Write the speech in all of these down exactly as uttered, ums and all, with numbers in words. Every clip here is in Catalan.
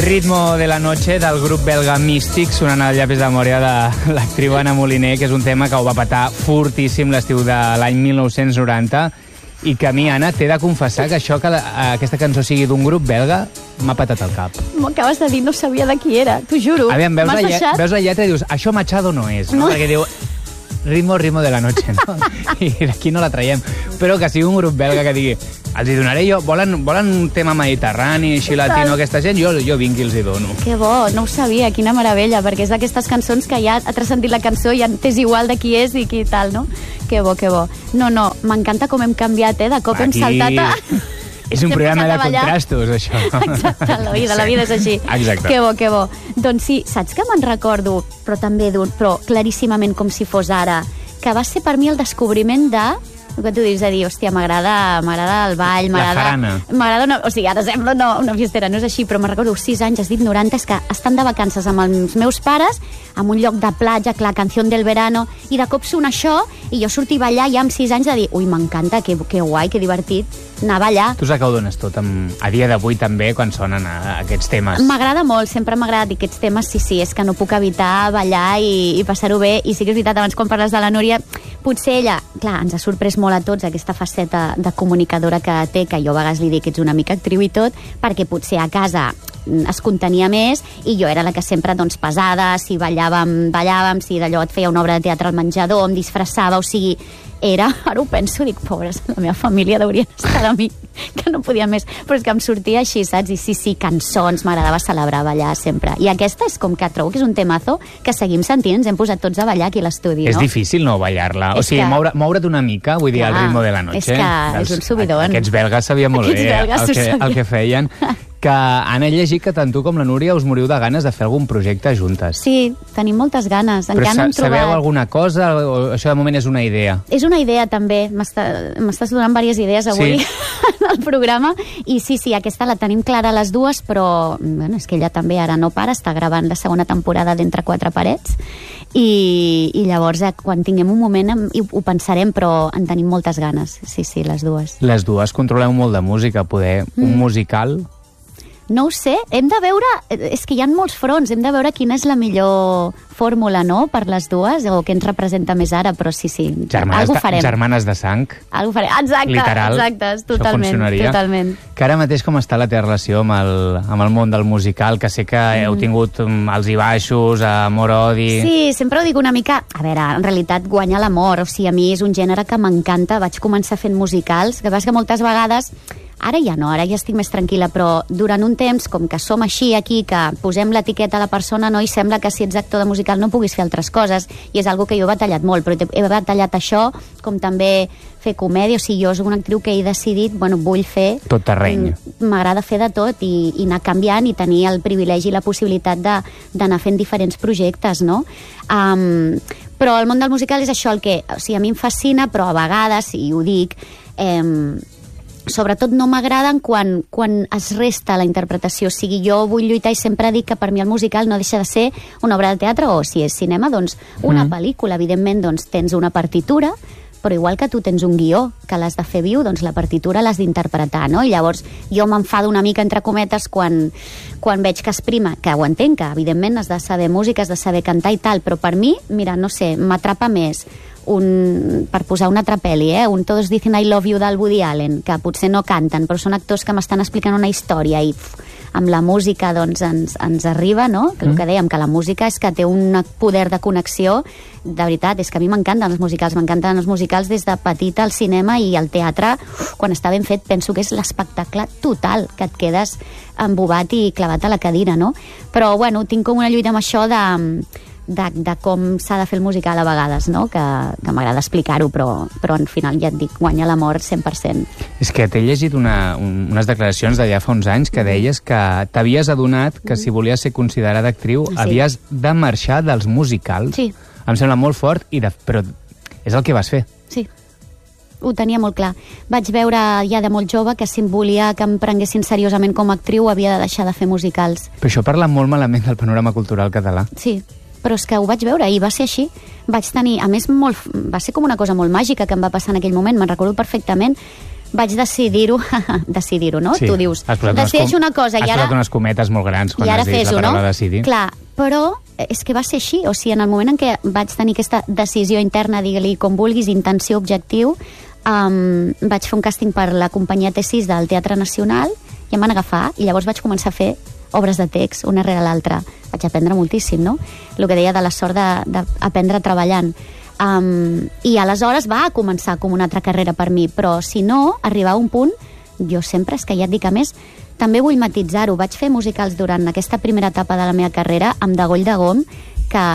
Ritmo de la noche del grup belga Místic, sonant al llapis de memòria de l'actriu Anna Moliner, que és un tema que ho va petar fortíssim l'estiu de l'any mil nou-cents noranta, i que a mi, Anna, t'he de confessar que això, que la, aquesta cançó sigui d'un grup belga, m'ha petat el cap. M'acabes de dir, no sabia de qui era, t'ho juro. Aviam, veus, la, deixat... veus la lletra i dius, això Machado no és, no? no. Perquè diu... Ritmo, ritmo de la noche, no? I d'aquí no la traiem. Però que sigui un grup belga que digui els hi donaré jo, volen, volen un tema mediterrani, així latino, aquesta gent, jo, jo vinc i els hi dono. Que bo, no ho sabia, quina meravella, perquè és d'aquestes cançons que ja ha transcendit la cançó i ja t'és igual de qui és i qui tal, no? Que bo, que bo. No, no, m'encanta com hem canviat, eh? De cop Aquí... hem saltat a... És un programa de contrastos, això. Exacte, la vida, sí. La vida és així. Exacte. Que bo, que bo. Doncs sí, saps que me'n recordo, però també, però claríssimament com si fos ara, que va ser per mi el descobriment de... El que tu dius de dir, hòstia, m'agrada m'agrada el ball, m'agrada... M'agrada una... O sigui, ara sembla no, una fiestera, no és així, però me'n recordo sis anys, has dit noranta, és que estan de vacances amb els meus pares, en un lloc de platja, clar, canció del verano, i de cop sona això, i jo sortir a ballar ja amb sis anys de dir, ui, m'encanta, que, que guai, que divertit, anar a ballar. Tu saps que ho dones tot, amb, a dia d'avui també, quan sonen a, a aquests temes. M'agrada molt, sempre m'agrada dir aquests temes, sí, sí, és que no puc evitar ballar i, i passar-ho bé, i sí que és veritat, abans quan parles de la Núria, potser ella, clar, ens ha sorprès molt a tots aquesta faceta de comunicadora que té, que jo a vegades li dic que ets una mica actriu i tot, perquè potser a casa es contenia més i jo era la que sempre, doncs, pesada, si ballàvem, ballàvem, si d'allò et feia una obra de teatre al menjador, em disfressava, o sigui, era, ara ho penso, dic, pobres, la meva família haurien estat a mi, que no podia més, però és que em sortia així, saps? I sí, sí, cançons, m'agradava celebrar, ballar sempre. I aquesta és com que trobo que és un temazo que seguim sentint, ens hem posat tots a ballar aquí a l'estudi, no? És difícil no ballar-la, o sigui, que... moure, moure't una mica, vull dir, al ritmo de la noche. És que dels... és un subidon. Aquests belgues sabien molt bé el que, el que feien. Que han llegit que tant tu com la Núria us moriu de ganes de fer algun projecte juntes. Sí, tenim moltes ganes. Però encara no hem trobat... sabeu alguna cosa o això de moment és una idea? És una idea també, m'estàs donant diverses idees avui sí. al programa, i sí, sí, aquesta la tenim clara les dues, però bueno, és que ella també ara no para, està gravant la segona temporada d'Entre quatre parets, i, i llavors quan tinguem un moment ho pensarem, però en tenim moltes ganes, sí, sí, les dues. Les dues controleu molt de música, poder, un mm. musical... No ho sé, hem de veure... És que hi ha molts fronts, hem de veure quina és la millor fórmula, no?, per les dues, o què ens representa més ara, però sí, sí, germanes algo farem. De, germanes de sang. Algo farem, exacte, literal, exacte, totalment, totalment. Que ara mateix com està la teva relació amb el, amb el món del musical, que sé que mm. heu tingut alts i baixos, amor-odi... Sí, sempre ho dic una mica... A veure, en realitat guanya l'amor, o sigui, a mi és un gènere que m'encanta, vaig començar fent musicals, que passa que moltes vegades... Ara ja no, ara ja estic més tranquil·la, però durant un temps, com que som així aquí, que posem l'etiqueta a la persona, no, i sembla que si ets actor de musical no puguis fer altres coses, i és algo que jo he batallat molt, però he batallat això, com també fer comèdia, o sigui, jo soc una actriu que he decidit, bueno, vull fer... Tot terreny. M'agrada fer de tot i, i anar canviant i tenir el privilegi i la possibilitat d'anar fent diferents projectes, no? Um, però el món del musical és això el que... O sigui, a mi em fascina, però a vegades, i ho dic... Eh, sobretot no m'agraden quan, quan es resta la interpretació, o sigui, jo vull lluitar i sempre dic que per mi el musical no deixa de ser una obra de teatre, o si és cinema, doncs una mm. pel·lícula, evidentment, doncs tens una partitura, però igual que tu tens un guió que l'has de fer viu, doncs la partitura l'has d'interpretar, no? I llavors jo m'enfado una mica, entre cometes, quan, quan veig que es prima, que ho entenc, que evidentment has de saber música, has de saber cantar i tal, però per mi, mira, no sé, m'atrapa més un, per posar una altra pel·li, eh? un Todos dicen I love you del Woody Allen, que potser no canten, però són actors que m'estan explicant una història i pf, amb la música doncs ens, ens arriba, no? Que el que dèiem, que la música és que té un poder de connexió, de veritat, és que a mi m'encanten els musicals, m'encanten els musicals des de petita al cinema i al teatre, quan està ben fet, penso que és l'espectacle total, que et quedes embobat i clavat a la cadira, no? Però, bueno, tinc com una lluita amb això de... De, de com s'ha de fer el musical a vegades, no? que, que m'agrada explicar-ho, però, però al final ja et dic, guanya l'amor cent per cent. És que t'he llegit una, un, unes declaracions d'allà fa uns anys que deies que t'havies adonat que si volies ser considerada actriu sí. havies de marxar dels musicals. Sí. Em sembla molt fort, i de, però és el que vas fer. Sí. Ho tenia molt clar. Vaig veure ja de molt jove que si em volia que em prenguessin seriosament com a actriu havia de deixar de fer musicals. Però això parla molt malament del panorama cultural català. Sí. Però és que ho vaig veure i va ser així. Vaig tenir, a més, molt, va ser com una cosa molt màgica que em va passar en aquell moment, me'n recordo perfectament. vaig decidir-ho, decidir-ho, no? Sí. Tu dius, decideixo una cosa i ara... Has posat unes cometes molt grans quan has dit la paraula decidir. Clar, però és que va ser així, o sigui, en el moment en què vaig tenir aquesta decisió interna, digue-li com vulguis, intenció, objectiu, um, vaig fer un càsting per la companyia T sis del Teatre Nacional i em van agafar, i llavors vaig començar a fer obres de text, una rere l'altra. Vaig aprendre moltíssim, no? El que deia de la sort d'aprendre treballant. Um, I aleshores va començar com una altra carrera per mi, però si no, arribar a un punt, jo sempre, és que ja et dic, a més, també vull matitzar-ho. Vaig fer musicals durant aquesta primera etapa de la meva carrera amb Degoll de Gom, que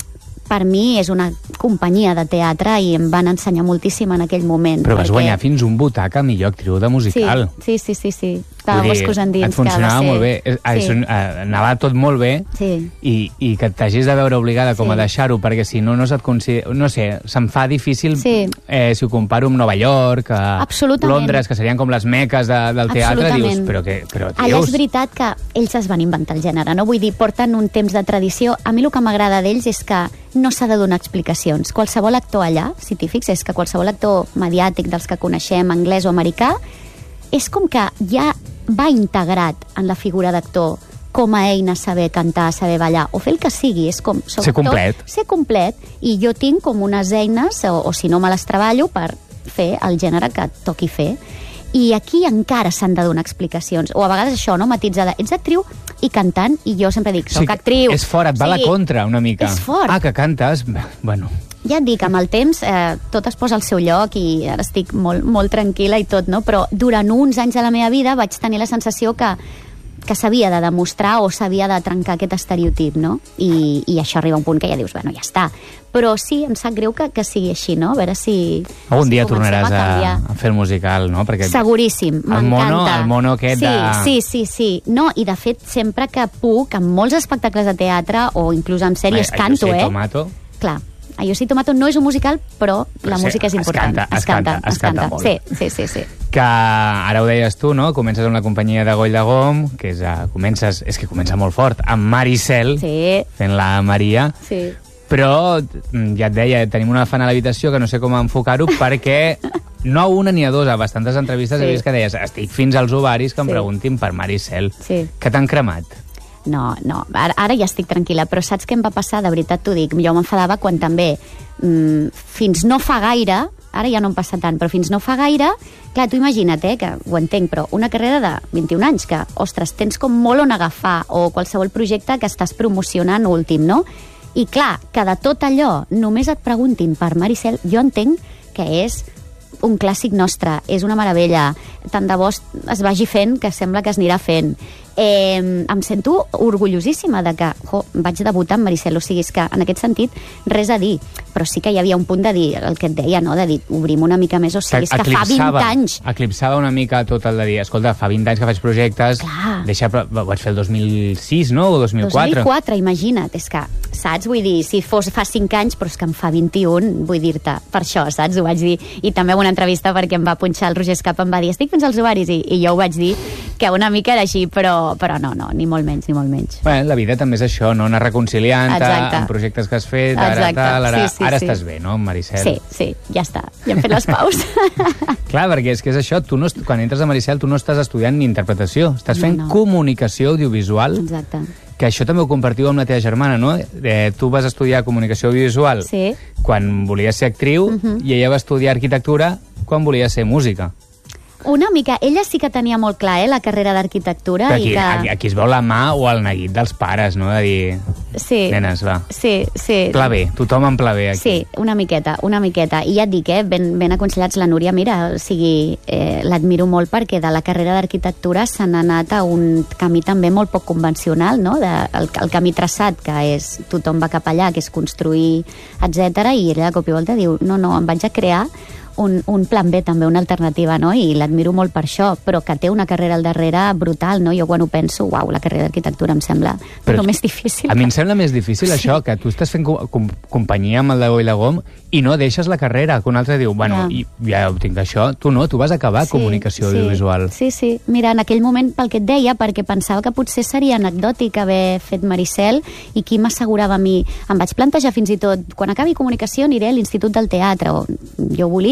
per mi és una companyia de teatre i em van ensenyar moltíssim en aquell moment. Però vas perquè... guanyar fins un Butaca a millor actriu de musical. Sí, sí, sí, sí. Estava boscos endins. Et funcionava ser... molt bé. Sí. Anava tot molt bé sí. i, i que t'hagis de veure obligada com sí. a deixar-ho, perquè si no, no se't considera... No sé, se'm fa difícil sí. eh, si ho comparo amb Nova York, a Londres, que serien com les meques de, del teatre, dius, però què, però tios... Allà és veritat que ells es van inventar el gènere, no? Vull dir, porten un temps de tradició. A mi el que m'agrada d'ells és que no s'ha de donar explicacions. Qualsevol actor allà, si t'hi fixes, que qualsevol actor mediàtic dels que coneixem, anglès o americà, és com que ja va integrat en la figura d'actor com a eina saber cantar, saber ballar, o fer el que sigui, és com... Ser actor, complet. Ser complet, i jo tinc com unes eines, o, o si no me les treballo, per fer el gènere que toqui fer. I aquí encara s'han de donar explicacions, o a vegades això, no? Matitzada, ets actriu i cantant, i jo sempre dic, soc sí, actriu. És fort, et va sí, la contra una mica. És fort. Ah, que cantes, bueno... Ja et dic, amb el temps eh, tot es posa al seu lloc i ara estic molt, molt tranquil·la i tot, no? Però durant uns anys de la meva vida vaig tenir la sensació que, que s'havia de demostrar o s'havia de trencar aquest estereotip, no? I, i això arriba a un punt que ja dius, bueno, ja està. Però sí, em sap greu que, que sigui així, no? A veure si... Algun si dia tornaràs a, a fer el musical, no? Perquè seguríssim, m'encanta. El mono aquest sí, de... Sí, sí, sí. No, i de fet, sempre que puc, en molts espectacles de teatre o inclús en sèries, Ai, canto, eh? Tomato. Clar. Yo sí Tomato no és un musical, però la sí, música és important. Es canta, es canta, es canta, es canta molt. Sí, sí, sí, sí. Que ara ho deies tu, no? Comences amb la companyia de Goll de Gom, que és, uh, comences, és que comença molt fort, amb Maricel, sí. fent la Maria. Sí. Però, ja et deia, tenim una fan a l'habitació que no sé com enfocar-ho, perquè no a una ni a dos, a bastantes entrevistes sí. he vist que deies, estic fins als ovaris que em sí. preguntin per Maricel. Sí. Que t'han cremat? No, no, ara, ara ja estic tranquil·la, però saps què em va passar? De veritat t'ho dic, jo m'enfadava quan també, mmm, fins no fa gaire, ara ja no em passa tant, però fins no fa gaire, clar, tu imagina't, eh, que ho entenc, però una carrera de vint-i-un anys, que, ostres, tens com molt on agafar, o qualsevol projecte que estàs promocionant últim, no? I clar, que de tot allò només et preguntin per Maricel, jo entenc que és un clàssic nostre, és una meravella, tant de bo es vagi fent que sembla que es anirà fent. Eh, em sento orgullosíssima de que jo, vaig debutar amb Maricel, o sigui, és que en aquest sentit res a dir, però sí que hi havia un punt de dir, el que et deia, no? De dir, obrim una mica més, o sigui, és que fa vint anys. Eclipsava una mica tot el de dir, escolta, fa vint anys que faig projectes, clar. Deixa, ho vaig fer el dos mil sis, no? O dos mil quatre? dos mil quatre, imagina't, és que, saps? Vull dir, si fos fa cinc anys, però és que em fa vint-i-un, vull dir-te, per això, saps? Ho vaig dir, i també en una entrevista perquè em va punxar el Roger Escapa, em va dir, estic fins als ovaris, i, i jo ho vaig dir, que una mica era així, però, però no, no, ni molt menys, ni molt menys. Bé, la vida també és això, no? Anar reconciliant-te amb projectes que has fet, ara, tal, ara, sí, sí, ara sí. Estàs bé, no, Maricel? Sí, sí, ja està, ja hem fet les paus. Clar, perquè és que és això, tu no, quan entres a Maricel tu no estàs estudiant ni interpretació, estàs fent no, no. comunicació audiovisual. Exacte. Que això també ho compartiu amb la teva germana, no? Eh, tu vas estudiar comunicació audiovisual sí. quan volies ser actriu uh -huh. i ella va estudiar arquitectura quan volia ser música. Una mica. Ella sí que tenia molt clar, eh, la carrera d'arquitectura. Aquí, i que... aquí, aquí es veu la mà o el neguit dels pares, no? De dir... Sí. Nenes, va. Sí, sí. Pla bé, tothom en pla bé aquí. Sí, una miqueta, una miqueta. I ja et dic, eh, ben, ben aconsellats. La Núria, mira, o sigui, eh, l'admiro molt perquè de la carrera d'arquitectura se n'ha anat a un camí també molt poc convencional, no? De, el, el camí traçat, que és tothom va cap allà, que és construir, etcètera. I ella de cop i volta diu, no, no, em vaig a crear un, un plan B també, una alternativa, no? I l'admiro molt per això, però que té una carrera al darrere brutal, no? Jo quan ho penso, uau, la carrera d'arquitectura em sembla però el més difícil. A mi em sembla més difícil sí. això, que tu estàs fent com, com, companyia amb el de Goll de Gom i no deixes la carrera, que un altre diu, bueno, ja, i, ja ho tinc això, tu no, tu vas acabar sí, comunicació sí, audiovisual. Sí, sí, mira, en aquell moment pel que et deia, perquè pensava que potser seria anecdòtic haver fet Maricel, i qui m'assegurava a mi, em vaig plantejar fins i tot, quan acabi comunicació aniré a l'Institut del Teatre, o jo volia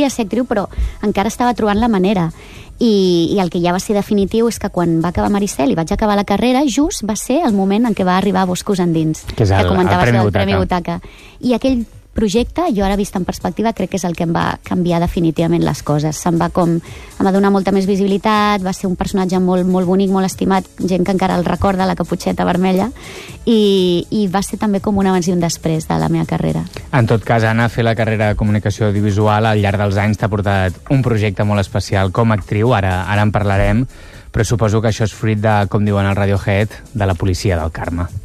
volia ser actriu, però encara estava trobant la manera. I, i el que ja va ser definitiu és que quan va acabar Maricel i vaig acabar la carrera, just va ser el moment en què va arribar Boscos endins, que és el, que comentaves el Premi del Premi Butaca. Butaca. I aquell projecte, jo ara vist en perspectiva, crec que és el que em va canviar definitivament les coses. Se'm va com, em va donar molta més visibilitat, va ser un personatge molt, molt bonic, molt estimat, gent que encara el recorda, la caputxeta vermella, i, i va ser també com un abans i un després de la meva carrera. En tot cas, Anna, fer la carrera de comunicació audiovisual al llarg dels anys t'ha portat un projecte molt especial com a actriu, ara, ara en parlarem, però suposo que això és fruit de, com diuen al Radiohead, de la policia del karma.